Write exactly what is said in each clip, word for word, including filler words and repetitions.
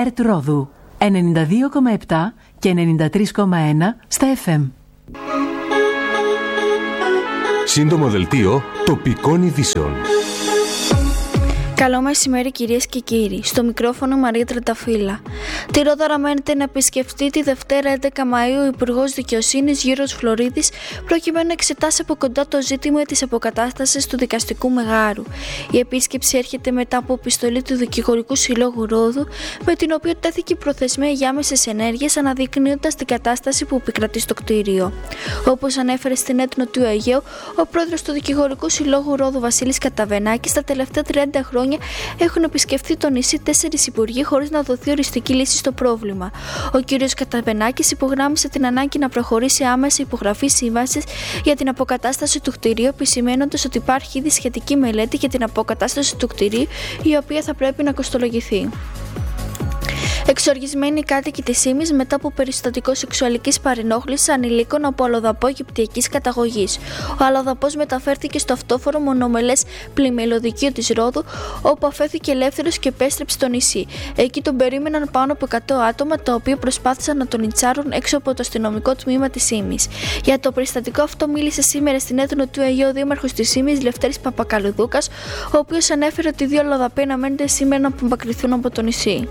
ΕΡΤ Ρόδου ενενήντα δύο κόμμα επτά και ενενήντα τρία κόμμα ένα στα εφ εμ. Σύντομο δελτίο τοπικών ειδήσεων. Καλό μεσημέρι κυρίες και κύριοι. Στο μικρόφωνο Μαρία Τρενταφύλλα. Τη Ρόδο αναμένεται να επισκεφτεί τη Δευτέρα έντεκα Μαΐου ο Υπουργός Δικαιοσύνης Γιώργος Φλωρίδης, προκειμένου να εξετάσει από κοντά το ζήτημα της αποκατάστασης του δικαστικού μεγάρου. Η επίσκεψη έρχεται μετά από επιστολή του Δικηγορικού Συλλόγου Ρόδου, με την οποία τέθηκε προθεσμία για άμεσες ενέργειες, αναδεικνύοντας την κατάσταση που επικρατεί στο κτίριο. Όπως ανέφερε στην ΕΡΤ Νοτιού Αιγαίου, ο πρόεδρος του Δικηγορικού Συλλόγου Ρόδου Βασίλης Καταβενάκης, τα τελευταία τριάντα χρόνια έχουν επισκεφθεί το νησί τέσσερις υπουργοί χωρίς να δοθεί οριστική λύση στο πρόβλημα. Ο κ. Καταβενάκης υπογράμμισε την ανάγκη να προχωρήσει άμεσα η υπογραφή σύμβασης για την αποκατάσταση του κτηρίου, επισημαίνοντας ότι υπάρχει ήδη σχετική μελέτη για την αποκατάσταση του κτηρίου, η οποία θα πρέπει να κοστολογηθεί. Εξοργισμένοι οι κάτοικοι της Σύμης μετά από περιστατικό σεξουαλικής παρενόχλησης ανηλίκων από αλλοδαπό αιγυπτιακής καταγωγής. Ο αλλοδαπός μεταφέρθηκε στο αυτόφορο μονομελές πλημμυλοδικείο της Ρόδου, όπου αφέθηκε ελεύθερος και επέστρεψε στο νησί. Εκεί τον περίμεναν πάνω από εκατό άτομα, τα οποία προσπάθησαν να τον λιντσάρουν έξω από το αστυνομικό τμήμα της Σύμης. Για το περιστατικό αυτό μίλησε σήμερα στην ΕΡΤ Νοτιού Αιγαίου ο δήμαρχος της Σύμης, Λευτέρης Παπακαλουδούκας, ο οποίος ανέφερε ότι οι δύο αλλοδαποί αναμένεται σήμερα να απομακρυνθούν από το νησί.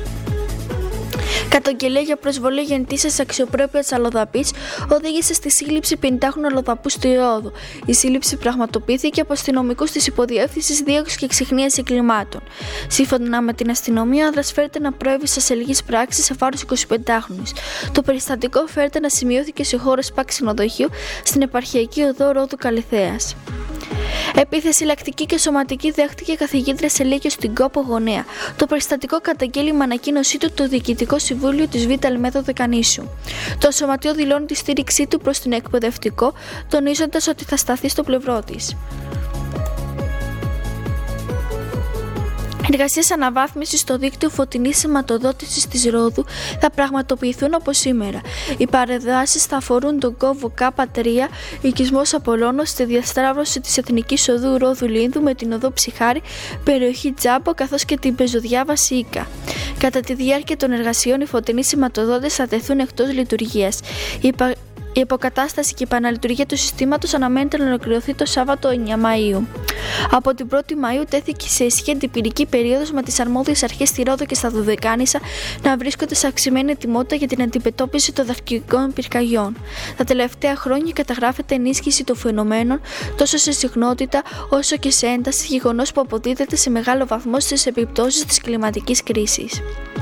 Καταγγελία για προσβολή γεννητήσιας αξιοπρέπειας αλλοδαπής οδήγησε στη σύλληψη πενηντάχρονου αλλοδαπού στη Ρόδο. Η σύλληψη πραγματοποιήθηκε από αστυνομικούς της Υποδιεύθυνσης Δίωξης και Ξεχνίας Εγκλημάτων. Σύμφωνα με την αστυνομία, ο άνδρας φέρεται να προέβη σε ασελγής πράξης σε βάρος εικοσιπεντάχρονης. Το περιστατικό φέρεται να σημειώθηκε σε χώρο ΣΠΑ ξενοδοχείου στην επαρχιακή οδό Ρόδου Καλιθέας. Επίθεση λακτική και σωματική δέχτηκε καθηγήτρια σε Λύκειο στην Κόπο Γωνέα. Το περιστατικό καταγγέλει με ανακοίνωσή του το Διοικητικό Συμβούλιο της Β' Αλμέδο Δεκανήσου. Το σωματείο δηλώνει τη στήριξή του προς την εκπαιδευτικό, τονίζοντας ότι θα σταθεί στο πλευρό της. Εργασίες αναβάθμισης στο δίκτυο φωτεινής σηματοδότησης της Ρόδου θα πραγματοποιηθούν από σήμερα. Οι παρεμβάσεις θα αφορούν τον κόμβο Κ τρία, οικισμός Απολώνος, στη διαστράβωση της Εθνικής Οδού Ρόδου Λίνδου με την οδό Ψυχάρη, περιοχή Τζάμπο, καθώς και την πεζοδιάβαση Ίκα. Κατά τη διάρκεια των εργασιών, οι φωτεινοί σηματοδότες θα τεθούν εκτός λειτουργίας. Η Η αποκατάσταση και η επαναλειτουργία του συστήματος αναμένεται να ολοκληρωθεί το Σάββατο εννέα Μαΐου. Από την πρώτη Μαΐου τέθηκε σε ισχύ αντιπυρική περίοδος, με τις αρμόδιες αρχές στη Ρόδο και στα Δωδεκάνησα να βρίσκονται σε αυξημένη ετοιμότητα για την αντιμετώπιση των δαρκικών πυρκαγιών. Τα τελευταία χρόνια καταγράφεται ενίσχυση των φαινομένων τόσο σε συχνότητα όσο και σε ένταση, γεγονός που αποδίδεται σε μεγάλο βαθμό στις επιπτώσεις της κλιματικής κρίσης.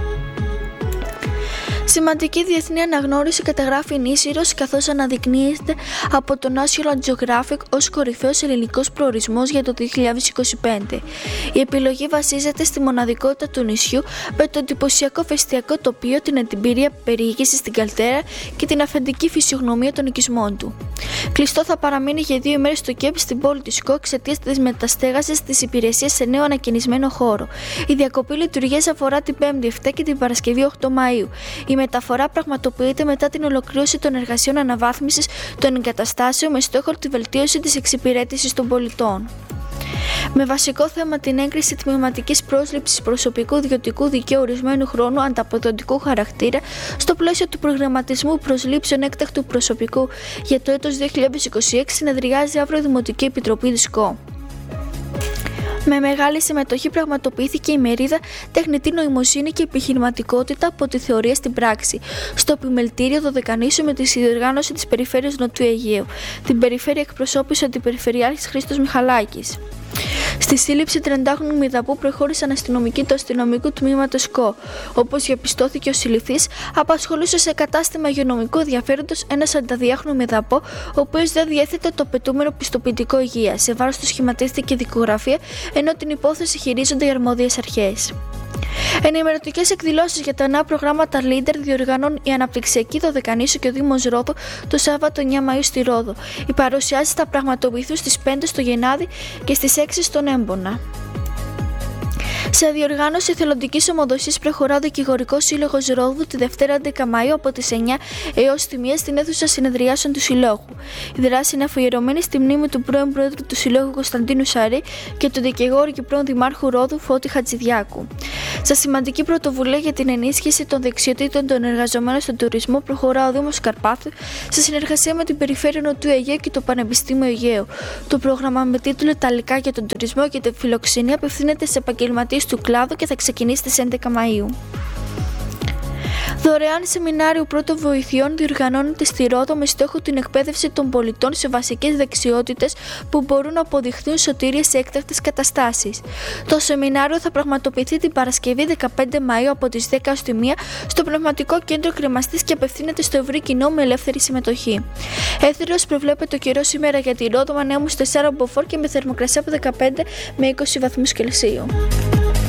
Σημαντική διεθνή αναγνώριση καταγράφει η Νήσιρος, καθώς αναδεικνύεται από το National Geographic ως κορυφαίος ελληνικός προορισμός για το δύο χιλιάδες είκοσι πέντε. Η επιλογή βασίζεται στη μοναδικότητα του νησιού, με το εντυπωσιακό φεστιακό τοπίο, την εμπειρία περιήγησης στην καλτέρα και την αυθεντική φυσιογνωμία των οικισμών του. Κλειστό θα παραμείνει για δύο ημέρες το ΚΕΠ στην πόλη της ΚΟ εξαιτίας της μεταστέγασης της υπηρεσίας σε νέο ανακαινισμένο χώρο. Η διακοπή λειτουργίας αφορά την Πέμπτη επτά και την Παρασκευή οκτώ Μαΐου. Η μεταφορά πραγματοποιείται μετά την ολοκλήρωση των εργασιών αναβάθμισης των εγκαταστάσεων με στόχο τη βελτίωση της εξυπηρέτησης των πολιτών. Με βασικό θέμα την έγκριση τμηματικής πρόσληψης προσωπικού ιδιωτικού δικαίου ορισμένου χρόνου ανταποδοτικού χαρακτήρα στο πλαίσιο του προγραμματισμού προσλήψεων έκτακτου προσωπικού για το έτος δύο χιλιάδες είκοσι έξι, συνεδριάζει αύριο η Δημοτική Επιτροπή της ΚΟ. Με μεγάλη συμμετοχή πραγματοποιήθηκε η μερίδα Τεχνητή Νοημοσύνη και Επιχειρηματικότητα από τη Θεωρία στην Πράξη στο Επιμελητήριο Δωδεκανήσου με τη συνδιοργάνωση της Περιφέρειας Νοτιού Αιγαίου. Την περιφέρεια εκπροσώπησε ο Αντιπεριφερειάρχης Χρήστος Μιχαλάκης. Στη σύλληψη τριαντάχρονου μηδαπού προχώρησαν αστυνομικοί του αστυνομικού τμήματος ΚΟ. Όπως διαπιστώθηκε, ο συλληφθής απασχολούσε σε κατάστημα υγειονομικού ενδιαφέροντος ένα σαρανταδυάχρονο μηδαπό, ο οποίος δεν διέθετε το απαιτούμενο πιστοποιητικό υγείας. Σε βάρος του σχηματίστηκε δικογραφία, ενώ την υπόθεση χειρίζονται οι αρμόδιες αρχές. Ενημερωτικές εκδηλώσεις για τα νέα προγράμματα Leader διοργανώνουν η Αναπτυξιακή Δωδεκανήσου και ο Δήμος Ρόδου το Σάββατο εννέα Μαΐου στη Ρόδο. Οι παρουσιάσεις θα πραγματοποιηθούν στις πέντε στο Γενάδη και στις έξι στον Έμπονα. Σε διοργάνωση εθελοντικής ομοδοσίας προχωρά ο Δικηγορικός Σύλλογος Ρόδου τη Δευτέρα έντεκα Μαΐου από τις εννέα έως τη μία στην αίθουσα συνεδριάσεων του Συλλόγου. Η δράση είναι αφιερωμένη στη μνήμη του πρώην Πρόεδρου του Συλλόγου Κωνσταντίνου Σαρή και του δικηγόρου και πρώην Δημάρχου Ρόδου Φώτη Χατζηδιάκου. Στα σημαντική πρωτοβουλία για την ενίσχυση των δεξιοτήτων των εργαζομένων στον τουρισμό προχωρά ο Δήμος Καρπάθου σε συνεργασία με την Περιφέρεια Νοτιού Αιγαίου και το Πανεπιστήμιο Αιγαίου. Το πρόγραμμα με τίτλο «Ιταλικά για τον τουρισμό και τη φιλοξενία» απευθύνεται σε επαγγελματίες του κλάδου και θα ξεκινήσει στις έντεκα Μαΐου. Δωρεάν σεμινάριο πρώτων βοηθειών διοργανώνεται στη Ρόδο με στόχο την εκπαίδευση των πολιτών σε βασικές δεξιότητες που μπορούν να αποδειχθούν σωτήριες σε έκτακτες καταστάσεις. Το σεμινάριο θα πραγματοποιηθεί την Παρασκευή δεκαπέντε Μαΐου από τις δέκα έως τη μία στο Πνευματικό Κέντρο Κρεμαστής και απευθύνεται στο ευρύ κοινό με ελεύθερη συμμετοχή. Έθριος προβλέπεται ο καιρός σήμερα για τη Ρόδο με ανέμους τεσσάρων μποφόρ και με θερμοκρασία από δεκαπέντε με είκοσι βαθμούς Κελσίου.